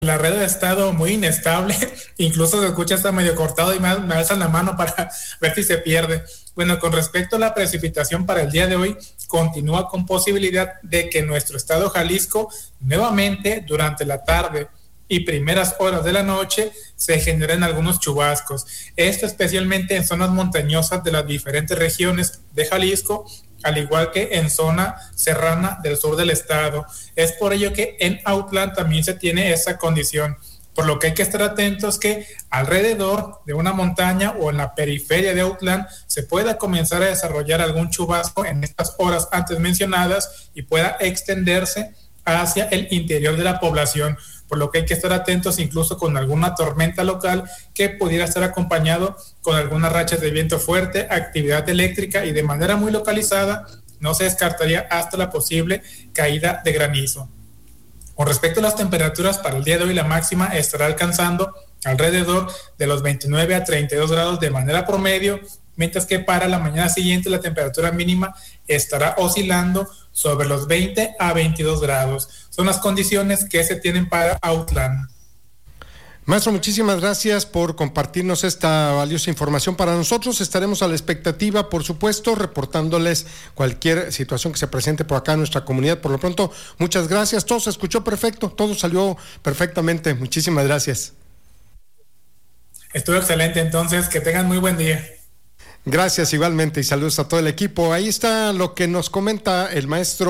La red ha estado muy inestable, incluso se escucha hasta medio cortado y me alzan la mano para ver si se pierde. Bueno, con respecto a la precipitación para el día de hoy, continúa con posibilidad de que nuestro estado Jalisco nuevamente durante la tarde y primeras horas de la noche se generen algunos chubascos. Esto especialmente en zonas montañosas de las diferentes regiones de Jalisco, al igual que en zona serrana del sur del estado. Es por ello que en Autlán también se tiene esa condición, por lo que hay que estar atentos que alrededor de una montaña o en la periferia de Autlán se pueda comenzar a desarrollar algún chubasco en estas horas antes mencionadas y pueda extenderse hacia el interior de la población, por lo que hay que estar atentos incluso con alguna tormenta local que pudiera estar acompañado con algunas rachas de viento fuerte, actividad eléctrica y de manera muy localizada no se descartaría hasta la posible caída de granizo. Con respecto a las temperaturas, para el día de hoy la máxima estará alcanzando alrededor de los 29 a 32 grados de manera promedio, mientras que para la mañana siguiente la temperatura mínima estará oscilando sobre los 20 a 22 grados. Son las condiciones que se tienen para Autlán. Maestro, muchísimas gracias por compartirnos esta valiosa información. Para nosotros estaremos a la expectativa, por supuesto, reportándoles cualquier situación que se presente por acá en nuestra comunidad. Por lo pronto, muchas gracias. Todo se escuchó perfecto, todo salió perfectamente. Muchísimas gracias. Estuvo excelente, entonces, que tengan muy buen día. Gracias igualmente y saludos a todo el equipo. Ahí está lo que nos comenta el maestro